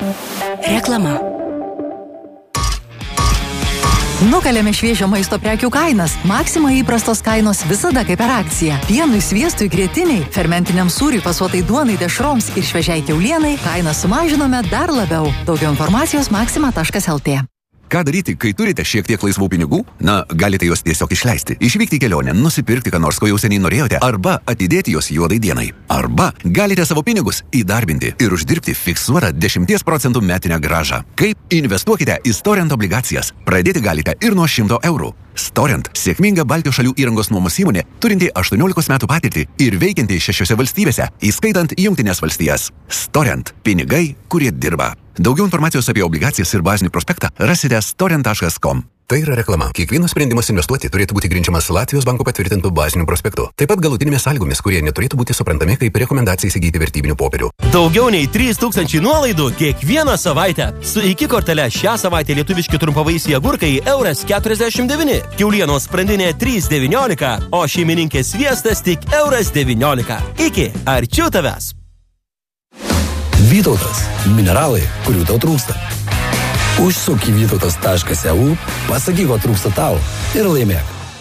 Reklama. Nukalėme šviežio maisto prekių kainas. Maxima įprastos kainos visada kaip per akciją. Pienui, sviestui, grietiniai, fermentiniam sūriui, pasuotai duonai, dešroms ir šviežiai kiaulienai kainą sumažinome dar labiau. Daugiau informacijos maxima.lt. Ką daryti, kai turite šiek tiek laisvų pinigų? Na, galite juos tiesiog išleisti. Išvykti į kelionę, nusipirkti, ką nors, ko jau seniai norėjote, arba atidėti juos juodai dienai. Arba galite savo pinigus įdarbinti ir uždirbti fiksuotą 10% metinę grąžą. Kaip? Investuokite į Storent obligacijas. Pradėti galite ir nuo 100 eurų. Storent – sėkminga Baltijos šalių įrangos nuomos įmonė, turinti 18 metų patirtį ir veikianti 6 valstybėse, įskaitant Jungtines valstijas. Storent – pinigai, kurie dirba. Daugiau informacijos apie obligacijas ir bazinį prospektą rasite storent.com. Tai yra reklama. Kiekvienas sprendimas investuoti turėtų būti grindžiamas Latvijos banko patvirtintų baziniu prospektu. Taip pat galutinėmis sąlygomis, kurie neturėtų būti suprantami kaip rekomendacija įsigyti vertybinių popierių. Daugiau nei 3000 nuolaidų kiekvieną savaitę. Su iki kortele šią savaitę lietuviški trumpavaisiai agurkai €49, kiaulienos sprandinė 3,19, o šeimininkės sviestas tik €19. Iki, arčiau tavęs. Vytautas. Mineralai, kurių tau trūksta. Užsuk į vytautas.eu, pasakyk, ko trūksta tau ir laimėk.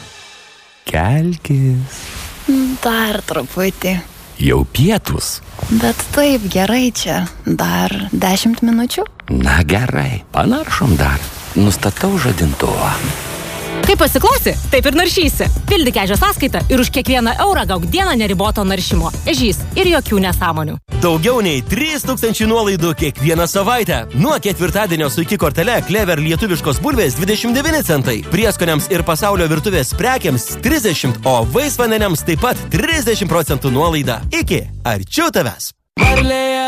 Kelkis. Dar truputį. Jau pietus. Bet taip gerai čia. Dar 10 minučių? Na gerai, panaršom dar. Nustatau žadintuvą. Kaip pasiklausi, taip ir naršysi. Pildyk ežio sąskaitą ir už kiekvieną eurą gauk dieną neriboto naršymo. Ežys ir jokių nesąmonių. Daugiau nei 3000 nuolaidų kiekvieną savaitę. Nuo ketvirtadienio su iki kortele Clever lietuviškos bulvės 29 centai. Prieskoniams ir pasaulio virtuvės prekiams 30, o vaisvandeniams taip pat 30% nuolaida. Iki, arčiau tavęs.